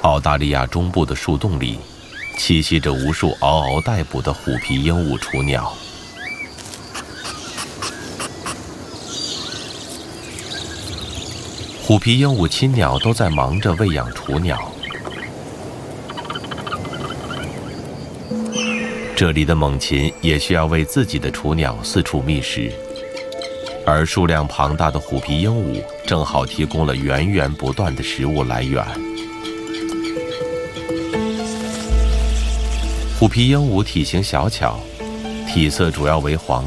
澳大利亚中部的树洞里，栖息着无数嗷嗷待哺的虎皮鹦鹉雏鸟。虎皮鹦鹉亲鸟都在忙着喂养雏鸟。这里的猛禽也需要为自己的雏鸟四处觅食，而数量庞大的虎皮鹦鹉正好提供了源源不断的食物来源。虎皮鹦鹉体型小巧，体色主要为黄